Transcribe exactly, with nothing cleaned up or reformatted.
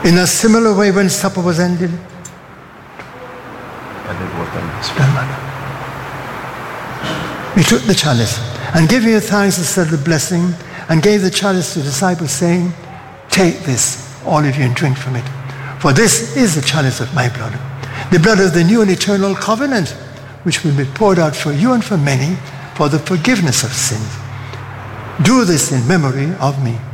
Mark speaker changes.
Speaker 1: In a similar way, when supper was ended, he took the chalice and giving thanks and said the blessing and gave the chalice to the disciples, saying, "Take this, all of you, and drink from it. For this is the chalice of my blood, the blood of the new and eternal covenant, which will be poured out for you and for many for the forgiveness of sins. Do this in memory of me."